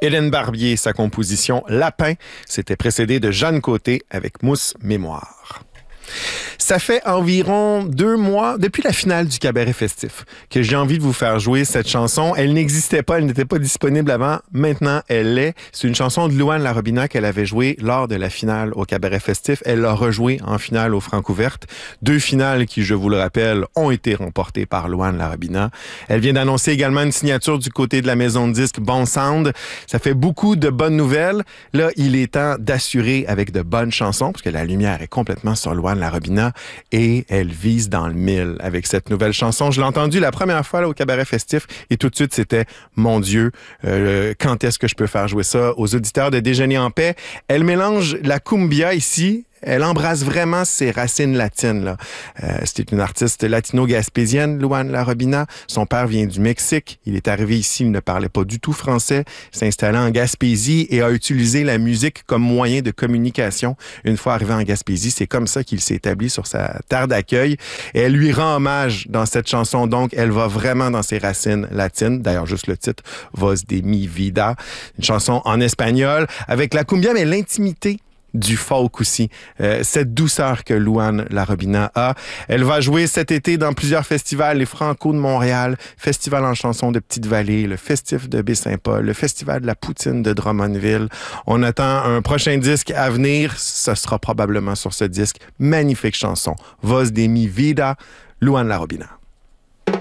Hélène Barbier, sa composition Lapin, c'était précédé de Jeanne Côté avec Mousse Mémoire. Ça fait environ 2 mois, depuis la finale du Cabaret Festif, que j'ai envie de vous faire jouer cette chanson. Elle n'existait pas, elle n'était pas disponible avant. Maintenant, elle l'est. C'est une chanson de Louane Larobina qu'elle avait jouée lors de la finale au Cabaret Festif. Elle l'a rejouée en finale au Francouverte. 2 finales qui, je vous le rappelle, ont été remportées par Louane Larobina. Elle vient d'annoncer également une signature du côté de la maison de disques Bon Sound. Ça fait beaucoup de bonnes nouvelles. Là, il est temps d'assurer avec de bonnes chansons, parce que la lumière est complètement sur Louane Larobina. Et elle vise dans le mille avec cette nouvelle chanson. Je l'ai entendue la première fois là, au Cabaret Festif et tout de suite, c'était « Mon Dieu, quand est-ce que je peux faire jouer ça aux auditeurs de Déjeuner en paix ». Elle mélange la cumbia ici. Elle embrasse vraiment ses racines latines, là. C'était une artiste latino-gaspésienne, Louane Larobina. Son père vient du Mexique. Il est arrivé ici, il ne parlait pas du tout français. S'est installé en Gaspésie et a utilisé la musique comme moyen de communication. Une fois arrivé en Gaspésie, c'est comme ça qu'il s'est établi sur sa terre d'accueil. Et elle lui rend hommage dans cette chanson. Donc, elle va vraiment dans ses racines latines. D'ailleurs, juste le titre, Voz de mi vida. Une chanson en espagnol avec la cumbia, mais l'intimité du folk aussi. Cette douceur que Louane Larobina a. Elle va jouer cet été dans plusieurs festivals, les Franco de Montréal, Festival en chanson de Petite-Vallée, le Festif de Baie-Saint-Paul, le Festival de la Poutine de Drummondville. On attend un prochain disque à venir. Ce sera probablement sur ce disque. Magnifique chanson. Voz de mi vida, Louane Larobina.